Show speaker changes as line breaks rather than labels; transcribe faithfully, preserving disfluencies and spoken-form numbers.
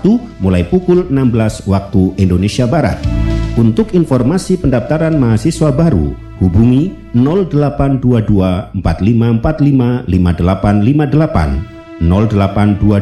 Sabtu mulai pukul enam belas waktu Indonesia Barat. Untuk informasi pendaftaran mahasiswa baru, hubungi nol delapan dua dua empat lima empat lima lima delapan lima delapan, nol delapan dua